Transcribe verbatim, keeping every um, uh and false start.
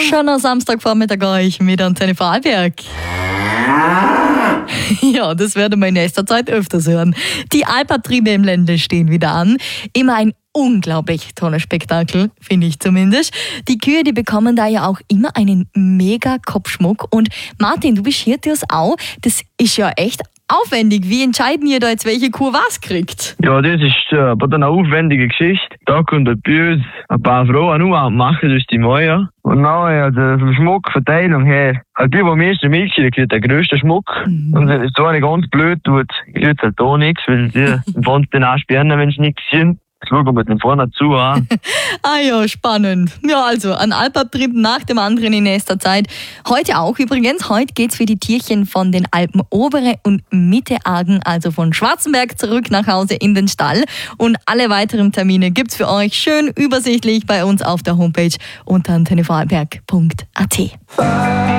Schöner Samstagvormittag euch mit Antenne Vorarlberg. Ja, das werden wir in nächster Zeit öfters hören. Die Alpabtriebe im Ländle stehen wieder an. Immer ein unglaublich tolles Spektakel, finde ich zumindest. Die Kühe, die bekommen da ja auch immer einen mega Kopfschmuck. Und Martin, du bist Hirtius auch. Das ist ja echt aufwendig. Wie entscheiden ihr da jetzt, welche Kuh was kriegt? Ja, das ist äh, aber eine aufwendige Geschichte. Da kommt bei uns ein paar Frauen nur machen, durch die Meier. Und dann, also vom Schmuckverteilung her, halt die, die am meisten Milch kriegen, kriegen den grössten Schmuck. Mhm. Und wenn es so eine ganz blöd tut, kriegt halt auch nichts, weil sie von den auch sperren, wenn sie nichts sind. Schauen wir den vorne zu an. Ah ja, spannend. Ja, also ein Alpabtrieb nach dem anderen in nächster Zeit. Heute auch übrigens. Heute geht's für die Tierchen von den Alpen Obere und Mitte Argen, also von Schwarzenberg zurück nach Hause in den Stall. Und alle weiteren Termine gibt's für euch schön übersichtlich bei uns auf der Homepage unter antenne vorarlberg punkt a t.